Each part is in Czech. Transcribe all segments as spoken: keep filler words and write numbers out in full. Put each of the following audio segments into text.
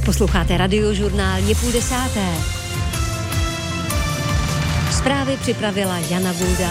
Posloucháte Radiožurnál, je půl desáté. Zprávy připravila Jana Gulda.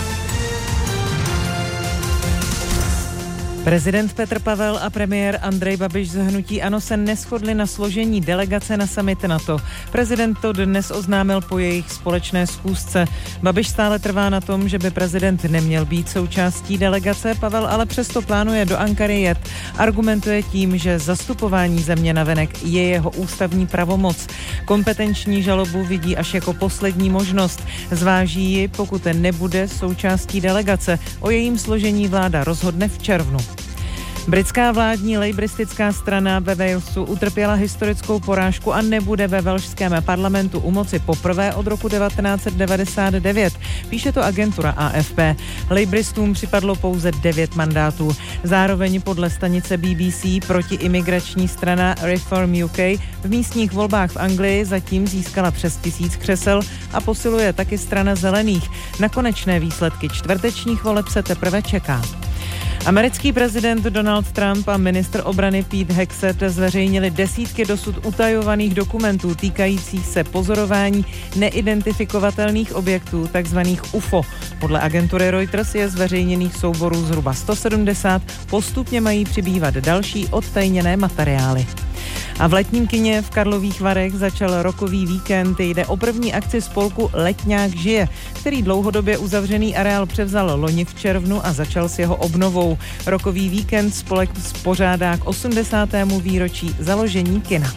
Prezident Petr Pavel a premiér Andrej Babiš z hnutí ANO se neshodli na složení delegace na summit NATO. Prezident to dnes oznámil po jejich společné schůzce. Babiš stále trvá na tom, že by prezident neměl být součástí delegace, Pavel ale přesto plánuje do Ankary jet. Argumentuje tím, že zastupování země navenek je jeho ústavní pravomoc. Kompetenční žalobu vidí až jako poslední možnost. Zváží ji, pokud nebude součástí delegace. O jejím složení vláda rozhodne v červnu. Britská vládní lejbristická strana ve Walesu utrpěla historickou porážku a nebude ve velšském parlamentu u moci poprvé od roku devatenáct set devadesát devět. Píše to agentura A F P. Lejbristům připadlo pouze devět mandátů. Zároveň podle stanice B B C protiimigrační strana Reform U K v místních volbách v Anglii zatím získala přes tisíc křesel a posiluje taky strana zelených. Na konečné výsledky čtvrtečních voleb se teprve čeká. Americký prezident Donald Trump a ministr obrany Pete Hegseth zveřejnili desítky dosud utajovaných dokumentů týkajících se pozorování neidentifikovatelných objektů, takzvaných U F O. Podle agentury Reuters je zveřejněných souborů zhruba sto sedmdesát, postupně mají přibývat další odtajněné materiály. A v letním kině v Karlových Varech začal rokový víkend. Jde o první akci spolku Letňák žije, který dlouhodobě uzavřený areál převzal loni v červnu a začal s jeho obnovou. Rokový víkend spolek pořádá k osmdesátému výročí založení kina.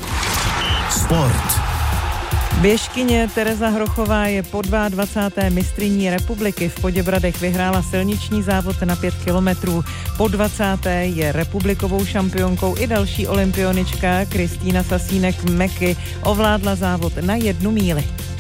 Sport. Běžkyně Tereza Hrochová je po dvacáté druhé mistryní republiky. V Poděbradech vyhrála silniční závod na pět kilometrů. Po dvacáté je republikovou šampionkou i další olympionička Kristýna Sasínek-Meky. Ovládla závod na jednu míli.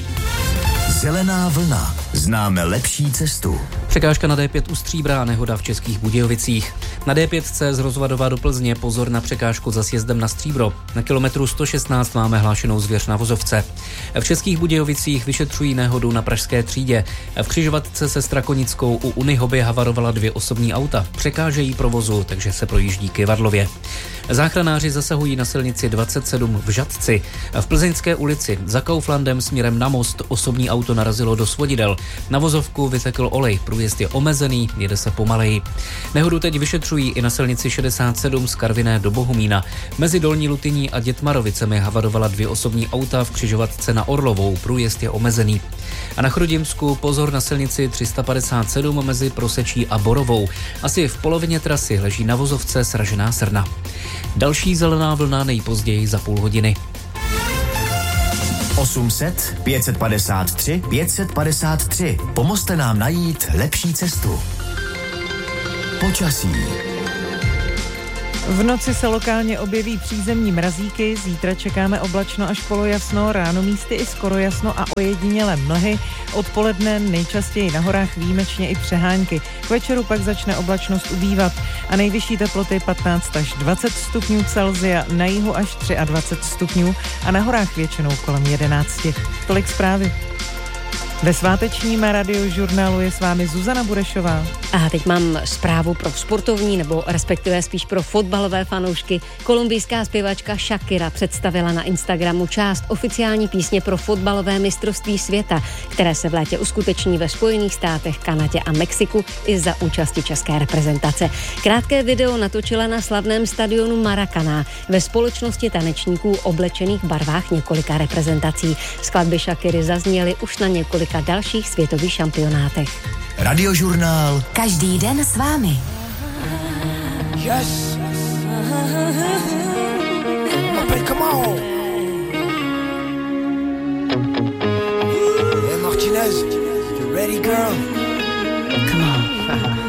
Zelená vlna. Známe lepší cestu. Překážka na D pět u Stříbra a nehoda v Českých Budějovicích. Na D pět C z Rozvadova do Plzně pozor na překážku za sjezdem na Stříbro. Na kilometru sto šestnáct máme hlášenou zvěř na vozovce. V Českých Budějovicích vyšetřují nehodu na Pražské třídě. V křižovatce se Strakonickou u Unihoby havarovala dvě osobní auta. Překážejí provozu, takže se projíždí Kyvadlově. Záchranáři zasahují na silnici dvacet sedm v Žatci. V Plzeňské ulici za Kauflandem směrem na Most osobní auto narazilo do svodidel. Na vozovku vytekl olej, průjezd je omezený, jede se pomaleji. Nehodu teď vyšetřují i na silnici šedesát sedm z Karviné do Bohumína. Mezi Dolní Lutyní a Dětmarovicemi havarovala dvě osobní auta v křižovatce na Orlovou, průjezd je omezený. A na Chrudimsku pozor na silnici tři sta padesát sedm mezi Prosečí a Borovou. Asi v polovině trasy leží na vozovce sražená srna. Další zelená vlna nejpozději za půl hodiny. osm set, pět set padesát tři, pět set padesát tři. Pomozte nám najít lepší cestu. Počasí. V noci se lokálně objeví přízemní mrazíky, zítra čekáme oblačno až polojasno, ráno místy i skoro jasno a ojedinělé mlhy. Odpoledne nejčastěji na horách výjimečně i přehánky. K večeru pak začne oblačnost ubývat a nejvyšší teploty patnáct až dvacet stupňů Celsia, na jihu až dvacet tři stupňů a na horách většinou kolem jedenáct. Tolik zprávy. Ve svátečním Radiožurnálu je s vámi Zuzana Burešová. A teď mám zprávu pro sportovní, nebo respektive spíš pro fotbalové fanoušky. Kolumbijská zpěvačka Shakira představila na Instagramu část oficiální písně pro fotbalové mistrovství světa, které se v létě uskuteční ve Spojených státech, Kanadě a Mexiku i za účasti české reprezentace. Krátké video natočila na slavném stadionu Maracaná ve společnosti tanečníků oblečených v barvách několika reprezentací. Skladby Shakiry zazněly už na několik a dalších světových šampionátech. Radiožurnál. Každý den s vámi. Yes. Open, come on. Hey Martinez, you ready, girl? Come on.